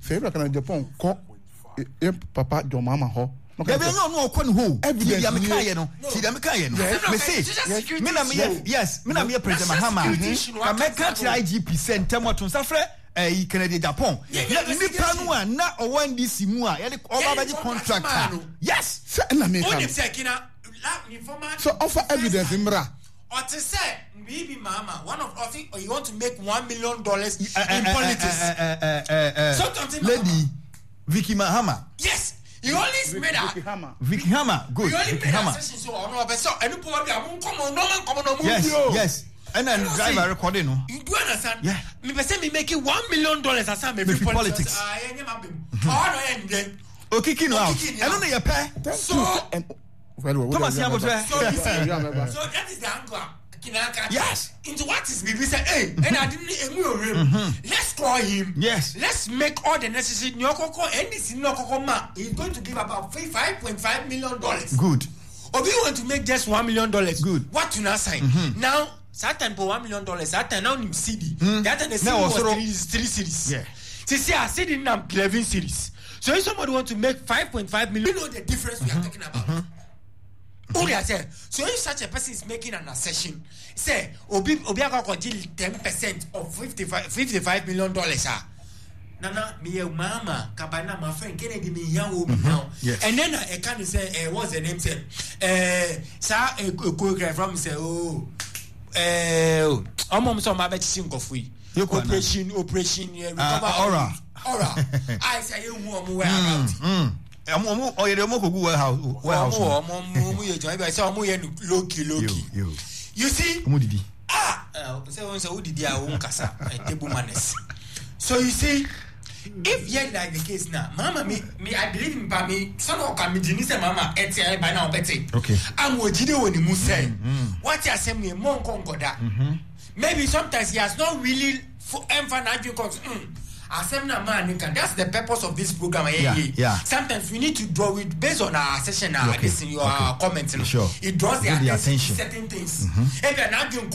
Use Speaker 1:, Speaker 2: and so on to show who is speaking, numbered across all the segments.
Speaker 1: Favorite can Japan call Papa John Mama ho.
Speaker 2: Okay, no kon ho. Evidence ya meka no. Ti da meka no. Me say, yes, me na me President Mahama. Ka meka try IGP center moton safre Kennedy Japan. Nipa no na o NDC mu a ye oba baji contractor. Yes.
Speaker 1: Na me
Speaker 3: ka.
Speaker 1: So offer evidence imra.
Speaker 3: Or to say, maybe Mama, one of us, or you want to make $1 million in politics.
Speaker 2: Lady Vicky Mahama.
Speaker 3: Yes, you only made a
Speaker 2: Vicky Hammer. Good.
Speaker 3: You only made a session so and you come
Speaker 2: Yes. And then driver recording.
Speaker 3: You do understand?
Speaker 2: Yeah.
Speaker 3: Me making $1 million as I'm every politics.
Speaker 2: Okay, kicking out. I don't know your pair.
Speaker 3: So
Speaker 2: Thomas
Speaker 3: so that is the angle.
Speaker 2: Yes.
Speaker 3: Into what is we say, hey, and I didn't let's call him.
Speaker 2: Yes.
Speaker 3: Let's make all the necessary Nyokoko and this Nyokoko he's going to give about $5.5 million.
Speaker 2: Good.
Speaker 3: Or we want to make just $1 million.
Speaker 2: Good.
Speaker 3: What to now sign? Now, Satan for $1 million, Satan now in CD. That and the CD was three series.
Speaker 2: Yeah.
Speaker 3: See, I said in 11 series. So if somebody want to make $5.5 million, you know the difference we are talking about. Only I said, so if such a person is making an assertion, say, Obiaka got 10% of $55 million. Nana, me mama, Kabana, my friend Kennedy, me young now. And then I can say, what's the name? Say, sir, a choreographer from say, I'm on some of free. Operation,
Speaker 2: Aura.
Speaker 3: I say, you you see, so you see, if yet like the case now, Mama, me, I believe in me. Some of come say, Mama, by now, Betty.
Speaker 2: Okay,
Speaker 3: I'm what you do when you say. What you say me, Mon Congoda. Maybe sometimes he has not really for emphasis. That's the purpose of this program.
Speaker 2: Yeah.
Speaker 3: Sometimes we need to draw it based on our session. Your comments.
Speaker 2: Sure.
Speaker 3: It draws the attention to certain things. If you're not doing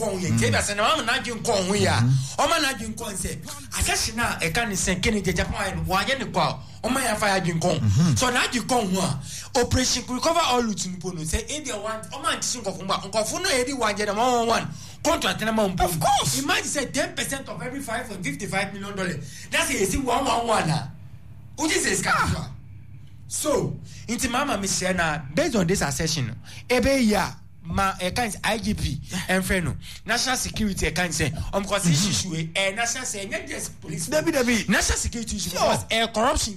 Speaker 3: so now you come Operation Recover All Lutin say India want contract of course. Imagine say 10% of every $55 million. That's a see 111 now. Who is so into Mama Michelle based on this assertion, ma IGP and friend national security can say because issue national say just police national security issue because corruption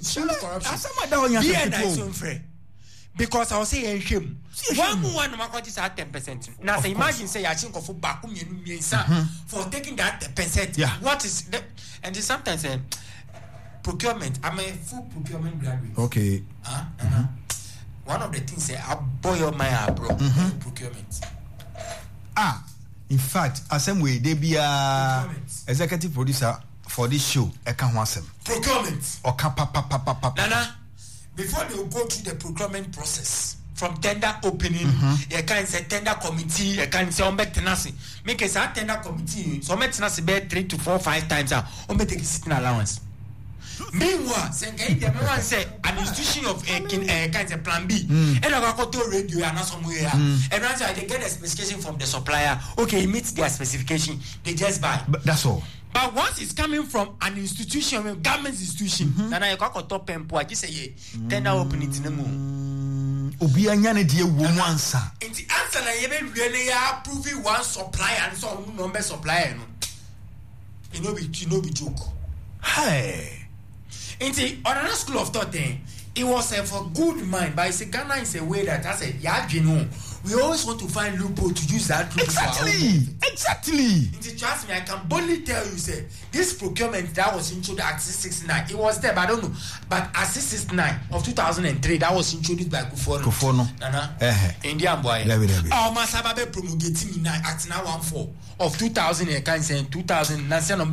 Speaker 3: because I will say shame one is at 10%. Now imagine say I think of for taking that 10%. What is that? And sometimes procurement. I'm a full procurement graduate.
Speaker 2: Okay.
Speaker 3: One of the things say I boil my bro procurement.
Speaker 2: In fact, same way they be executive producer for this show. I can't want them.
Speaker 3: Procurement.
Speaker 2: Or
Speaker 3: Nana, before they will go through the procurement process from tender opening, you can say tender committee, you can say tenancy. Make a tender committee, so tenancy be 3 to 4 5 times take sitting allowance. Meanwhile, say an institution of kind of plan B, and I go to radio and somewhere, and once they get a specification from the supplier, okay, it meets their specification, they just buy.
Speaker 2: But that's all.
Speaker 3: But once it's coming from an institution, a government institution, then I got top and I just say, tender opening to the moon.
Speaker 2: Obianyane die womansa.
Speaker 3: In the answer, I even really are proving one supplier and some number supplier. You know, be joke.
Speaker 2: Hey.
Speaker 3: In the other school of thought, it was for good mind, but it's Ghana is a way that I said, we always want to find loophole to use that loophole.
Speaker 2: Exactly.
Speaker 3: Trust me, I can boldly tell you, say this procurement that was introduced at 669, it was there, but I don't know. But at 669 of 2003, that was introduced by Kufono. Indian boy. Our Masababe promulgating in Act now 14 of 2000 and 2000.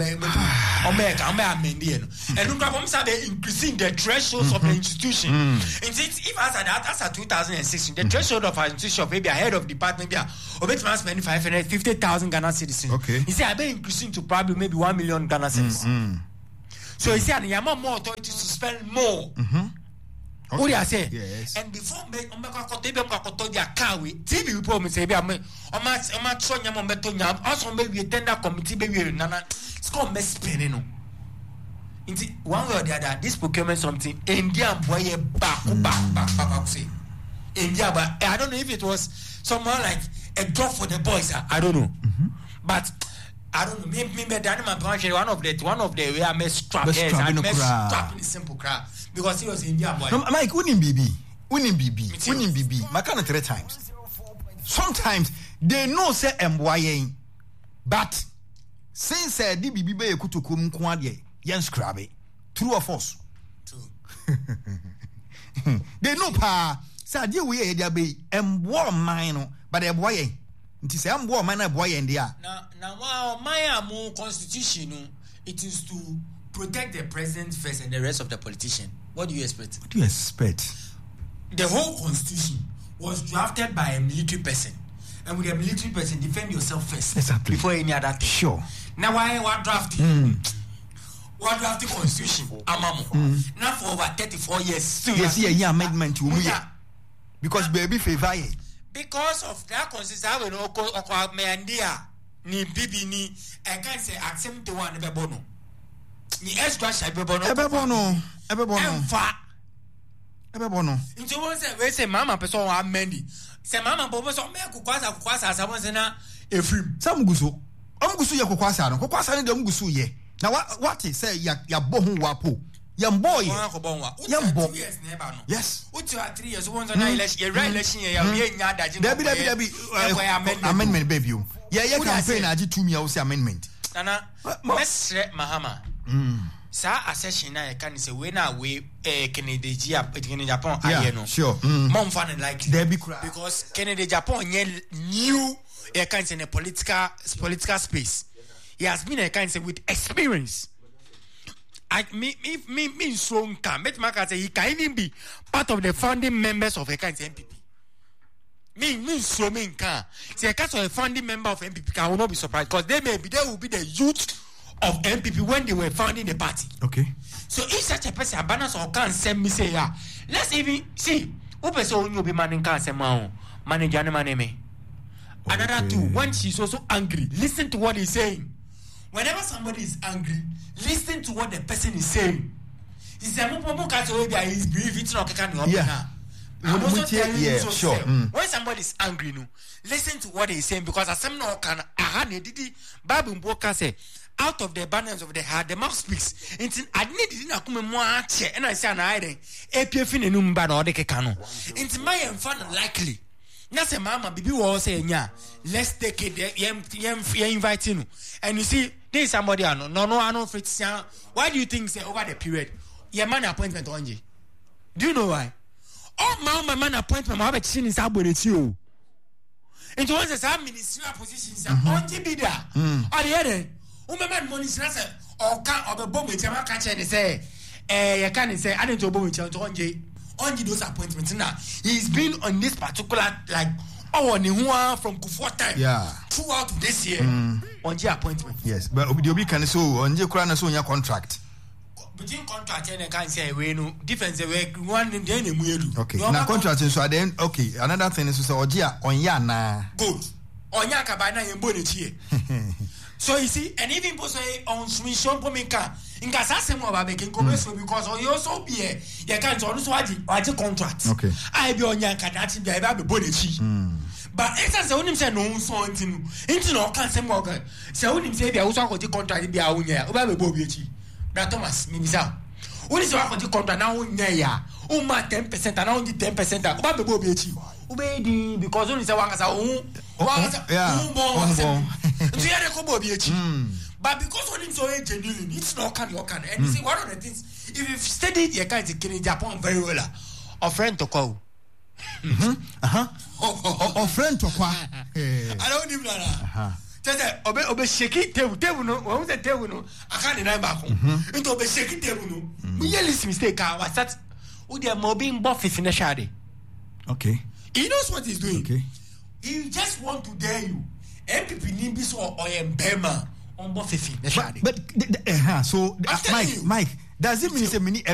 Speaker 3: And look at they increasing the thresholds of the institution. If as at 2006, the threshold of our institution maybe ahead of department, maybe spending 550,000 Ghana citizens.
Speaker 2: Okay.
Speaker 3: He said, I've been increasing to probably maybe 1 million Ghana citizens. So he said, you have more authorities to spend more. What do I say?
Speaker 2: Yes.
Speaker 3: And before me, I'm going to car with TV people say, I'm not showing you on beto nyam. Also, maybe a tender committee, maybe nana. It's called mess spending. One way or the other, this procurement something India boy back say India, but I don't know if it was someone like a job for the boys. I don't know, but I don't know. Maybe one of the way I messed strap in the simple crowd because he was India boy.
Speaker 2: No, Mike, winning BB. Makana 3 times. Sometimes they know say MYA, but since DBB be kutu kum kwade. Yes, crabby. True or false?
Speaker 3: True.
Speaker 2: They know pa. Say dear we there be war mine, but a boy. It is war mine a boy and there.
Speaker 3: Now my constitution it is to protect the president first and the rest of the politician. What do you expect? The whole constitution was drafted by a military person. And with a military person, defend yourself first.
Speaker 2: Exactly.
Speaker 3: Before any other thing.
Speaker 2: Sure.
Speaker 3: Now why what drafting? What draft the constitution? Now for over 34 years.
Speaker 2: Yes, yeah, amendment. Because baby favor.
Speaker 3: Because of that constitution, I will know me and dear ni bibi ni I can't say accept the one ebebono. Ni extra shall
Speaker 2: ebebono.
Speaker 3: Into one say we say mama person wa mendi. Say mama bobo so me kukwasa asabon se na efrim.
Speaker 2: Sam guso. Guso ye kukwasa no. Kukwasa ne dem guso ye. Now what is say ya bohu wapo. Yam boy. Yam boy. Yes.
Speaker 3: What you are 3 years once on election, election ya nya daji.
Speaker 2: Debi amendment baby. Yeah, campaign aji 2 years amendment.
Speaker 3: Nana, Mesre Mahama. Sa accession na can say we na we Kennedy Japan
Speaker 2: no. Sure.
Speaker 3: Mom fan like because Kennedy Japan new can say in a political space. He has been a kind of with experience. Me strong can bet Maka say he can even be part of the founding members of a kind of MPP. Me so mean can say a kind of a founding member of MPP. I will not be surprised because they will be the youth of MPP when they were founding the party.
Speaker 2: Okay.
Speaker 3: So if such a person balance or can send me say let's even see who person you be manning can say manager me. Another two, when she's also angry, listen to what he's saying. Whenever somebody is angry, listen to what the person is saying. He said, "He's brief. It's not I'm also telling you so
Speaker 2: sure.
Speaker 3: When somebody is angry, listen to what he's saying because as some no can Bible Boka say, out of the abundance of the heart, the mouth speaks. I need to come more and I say, "I didn't." APF in a number or the cano. It's my fun likely. Nase mama bibi wo say nya let's take it you invite you and you see there is somebody no fit. Why do you think say over the period your man appointment onje? Do you know why? Oh my man appointment ma be chin is aboneti o. Into one say some ministerial positions onje be there. Or the other man money say or can or be bomb with ma catch and say you can say I need to bomb with onje. On those appointments now, he's been on this particular from Kufuor time throughout this year on the appointment.
Speaker 2: Yes, but Obi can so on the Kurana so your contract.
Speaker 3: Between contract and can say we no difference way one in the
Speaker 2: okay. Now contract so then okay. Another thing is so Ojia on ya na
Speaker 3: good on ya kabana yembo. So you see, and even say on Swishon Pomika, in Casasem or Babakin Commercial because you also be a can't also watch a contract.
Speaker 2: Okay.
Speaker 3: I be on Yankanachi, I have a body. But it's only say no so into no can't say more. So only say they also got the contract be our own year, Bobby Bobby. That Thomas, Minisa. What is your contract now? Yeah, 10% and only 10% Bobby Bobby. Obedi because only say one as but because when it's so genuine, it's not can. And you see one of the things if you've studied your kind of in Japan very well, a friend to call.
Speaker 2: Or friend to call.
Speaker 3: I don't even know. Obe shake table no. What was the table no? I can't deny back home. Into obe shake table no. We yellis mistake. I was that. Who they are mobbing buffy in the shade.
Speaker 2: Okay.
Speaker 3: He knows what he's doing.
Speaker 2: Okay.
Speaker 3: He just want to dare you. MPP Nimbis or Bema on Buffy.
Speaker 2: But so Mike, does it mean it's a mini